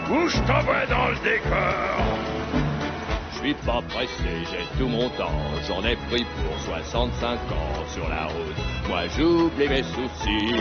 ou je t'envoie dans le décor. Je suis pas pressé, j'ai tout mon temps. J'en ai pris pour 65 ans sur la route. Moi j'oublie mes soucis.